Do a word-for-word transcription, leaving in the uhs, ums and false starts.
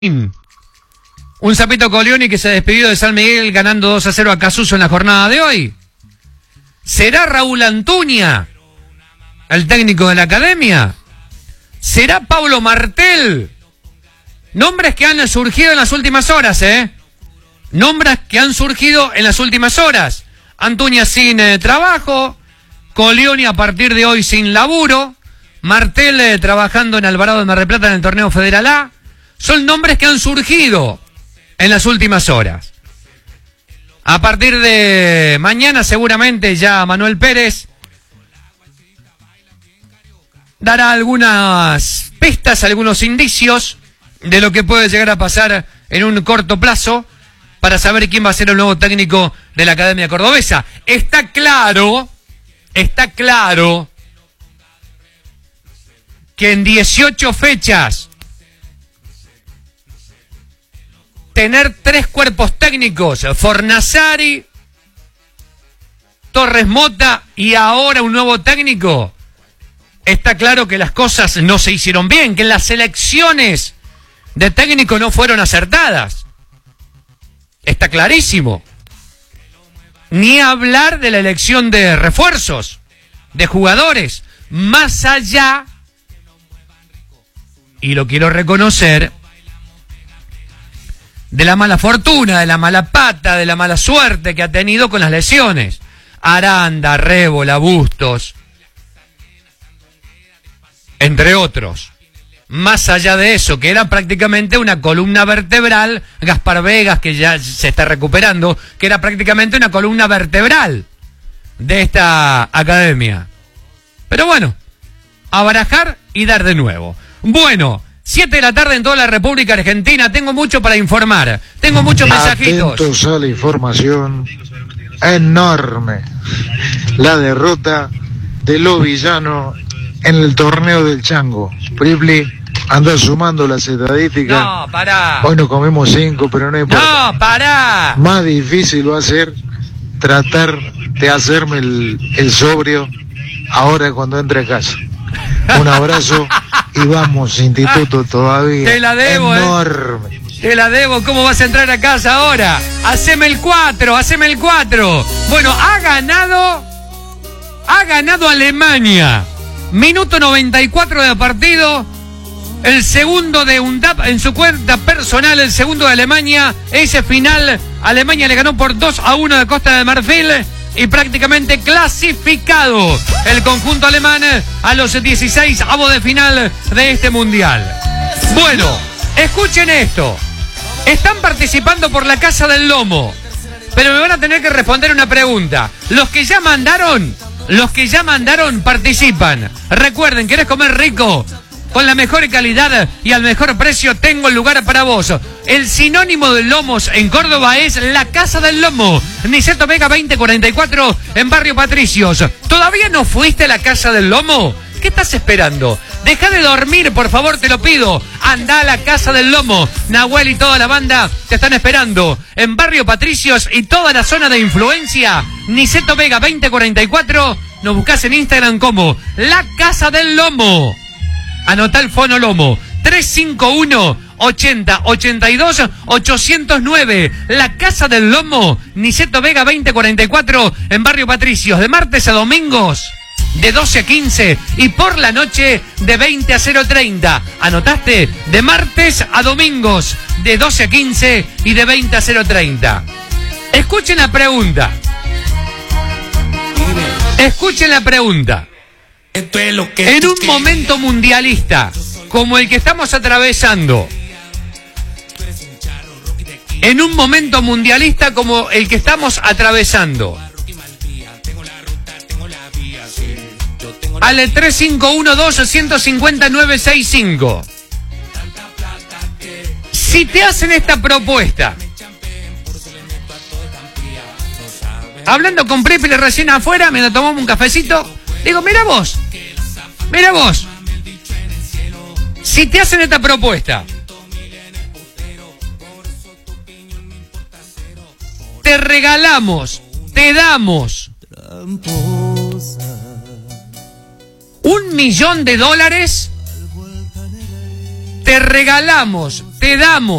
Un Zapito Colioni que se despidió de San Miguel ganando dos a cero a Casuso en la jornada de hoy. ¿Será Raúl Antuña el técnico de la academia? ¿Será Pablo Martel? Nombres que han surgido en las últimas horas, ¿eh? Nombres que han surgido en las últimas horas. Antuña sin eh, trabajo, Colioni a partir de hoy sin laburo, Martel eh, trabajando en Alvarado de Mar del Plata en el torneo Federal A. Son nombres que han surgido en las últimas horas. A partir de mañana seguramente ya Manuel Pérez dará algunas pistas, algunos indicios de lo que puede llegar a pasar en un corto plazo para saber quién va a ser el nuevo técnico de la Academia Cordobesa. Está claro, está claro que en dieciocho fechas tener tres cuerpos técnicos, Fornasari, Torres Mota y ahora un nuevo técnico, está claro que las cosas no se hicieron bien, que las elecciones de técnico no fueron acertadas. Está clarísimo. Ni hablar de la elección de refuerzos, de jugadores, más allá, y lo quiero reconocer, de la mala fortuna, de la mala pata, de la mala suerte que ha tenido con las lesiones. Aranda, Rébola, Bustos, entre otros. Más allá de eso, que era prácticamente una columna vertebral, Gaspar Vegas, que ya se está recuperando, que era prácticamente una columna vertebral de esta academia. Pero bueno, a barajar y dar de nuevo. Bueno, siete de la tarde en toda la República Argentina. Tengo mucho para informar. Tengo muchos mensajitos. Atentos a la información enorme. La derrota de Lo Villano en el torneo del Chango. Pripli anda sumando las estadísticas. No, pará. Hoy nos comemos cinco, pero no importa. No, pará. Más difícil va a ser tratar de hacerme el, el sobrio ahora cuando entre a casa. Un abrazo y vamos, instituto todavía. Te la debo, enorme. Eh. Te la debo. ¿Cómo vas a entrar a casa ahora? Haceme el cuatro, haceme el cuatro. Bueno, ha ganado, ha ganado Alemania. Minuto noventa y cuatro de partido. El segundo de U N D A P en su cuenta personal, el segundo de Alemania. Ese final, Alemania le ganó por dos a uno de Costa de Marfil. Y prácticamente clasificado el conjunto alemán a los dieciséis avos de final de este mundial. Bueno, escuchen esto. Están participando por la Casa del Lomo, pero me van a tener que responder una pregunta. Los que ya mandaron, los que ya mandaron participan. Recuerden, ¿querés comer rico? Con la mejor calidad y al mejor precio tengo el lugar para vos. El sinónimo de lomos en Córdoba es la Casa del Lomo. Niceto Vega veinte cuarenta y cuatro en Barrio Patricios. ¿Todavía no fuiste a la Casa del Lomo? ¿Qué estás esperando? Deja de dormir, por favor, te lo pido. Anda a la Casa del Lomo. Nahuel y toda la banda te están esperando. En Barrio Patricios y toda la zona de influencia. Niceto Vega veinte cuarenta y cuatro. Nos buscás en Instagram como La Casa del Lomo. Anotá el fono Lomo, tres cinco uno, ochenta, ochenta y dos, ochocientos nueve. La Casa del Lomo, Niceto Vega veinte cuarenta y cuatro, en Barrio Patricios, de martes a domingos, de doce a quince, y por la noche, de veinte a cero treinta. ¿Anotaste? De martes a domingos, de doce a quince y de veinte a cero treinta. Escuchen la pregunta. Escuchen la pregunta. Esto es lo que en un momento mundialista como el que estamos atravesando, en un momento mundialista como el que estamos atravesando, al tres cinco uno dos, uno cinco nueve seis cinco, si te hacen esta propuesta, hablando con Pripli recién afuera, mientras tomamos un cafecito, digo, mira vos, mira vos, si te hacen esta propuesta, te regalamos, te damos un millón de dólares, te regalamos te damos